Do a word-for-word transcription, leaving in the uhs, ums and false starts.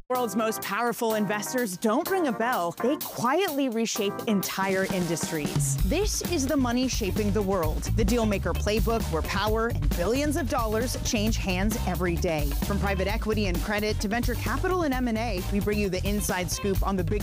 World's most powerful investors don't ring a bell. They quietly reshape entire industries. This is the money shaping the world. The Dealmaker Playbook, where power and billions of dollars change hands every day. From private equity and credit to venture capital and M and A, we bring you the inside scoop on the biggest